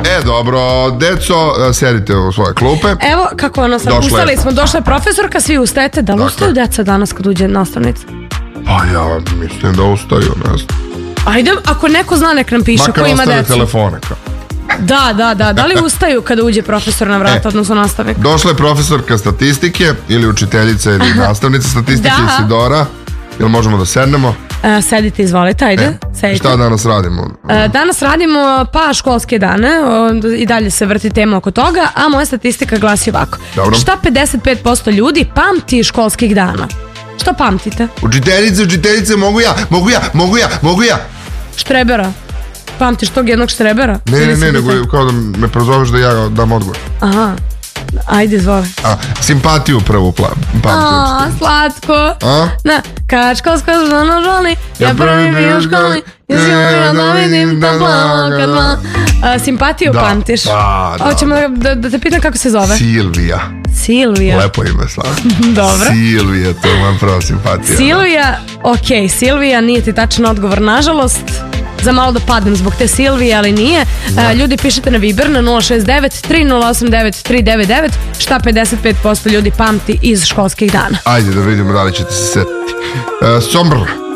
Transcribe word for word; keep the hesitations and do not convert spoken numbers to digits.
E, dobro, deco, sedite u svoje klupe. Evo, kako ono sad, ustali smo, došla je profesorka, svi ustajete. Da li ustaju deca danas kad uđe nastavnica? Pa ja mislim da ustaju, ne znam. Ajde, ako neko zna, nek nam piše ko ima decu. Makar ostave telefone kao. Da, da, da. Da li ustaju kada uđe profesor na vrata, e, odnosno nastavnik? Došla je profesorka statistike ili učiteljica ili nastavnica statistike da. Isidora. Jel možemo da sednemo? E, sedite, izvolite, ajde. E, sedite. Šta danas radimo? E, danas radimo pa školske dane, i dalje se vrti tema oko toga, a moja statistika glasi ovako. Dobro. Šta pedeset pet posto ljudi pamti školskih dana? Što pamtite? Učiteljice, učiteljice, mogu ja, mogu ja, mogu ja, mogu ja. Štrebera. Pamtiš tog jednog štrebera? Ne, ne, ne, nego kao da me prozoveš da ja dam odgovor. Aha. Ajde, izvoli. A, simpatiju prvu pamtim. A, slatko. A? Na, kad školsko zvano žali, ja prvi bio u školi, ja si ja da vidim da plaka dva. Simpatiju da, pamtiš? Da, da. Hoćemo da, da, da te pitam kako se zove? Silvija. Silvija. Lepo ime, slatko. Dobro. Silvija, to je moja prva simpatija. Silvija, okej, okay, Silvija, nije ti tačan odgovor, nažalost. Za malo da padnem zbog te Silvije, ali nije. A, ljudi, pišete na Viber na nula šest devet tri nula osam devet tri devet devet šta pedeset pet posto ljudi pamti iz školskih dana. Ajde da vidimo da li ćete se setiti. Uh, Sombr.